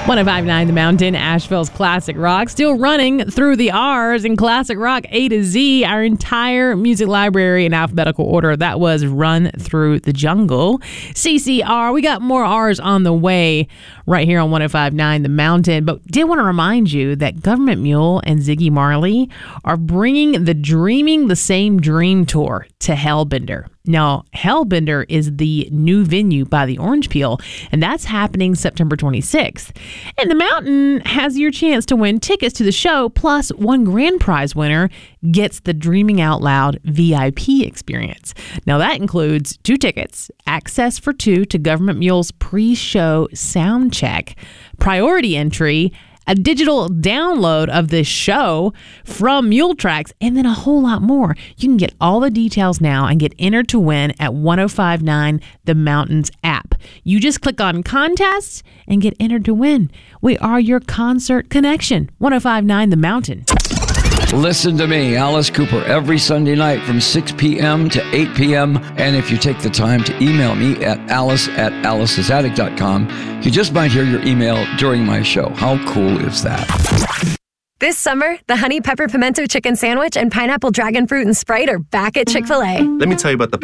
105.9 The Mountain, Asheville's Classic Rock, still running through the R's in Classic Rock A to Z, our entire music library in alphabetical order. That was Run Through the Jungle. CCR, we got more R's on the way right here on 105.9 The Mountain, but did want to remind you that Government Mule and Ziggy Marley are bringing the Dreaming the Same Dream tour to Hellbender. Now, Hellbender is the new venue by the Orange Peel, and that's happening September 26th. And the Mountain has your chance to win tickets to the show, plus one grand prize winner gets the Dreaming Out Loud VIP experience. Now, that includes 2 tickets, access for 2 to Government Mule's pre-show sound check, priority entry, a digital download of this show from Mule Tracks, and then a whole lot more. You can get all the details now and get entered to win at 105.9 The Mountain's app. You just click on contests and get entered to win. We are your concert connection. 105.9 The Mountain. Listen to me, Alice Cooper, every Sunday night from 6 p.m. to 8 p.m. And if you take the time to email me at alice@alicesattic.com, you just might hear your email during my show. How cool is that? This summer, the Honey Pepper Pimento Chicken Sandwich and Pineapple Dragon Fruit and Sprite are back at Chick-fil-A. Let me tell you about the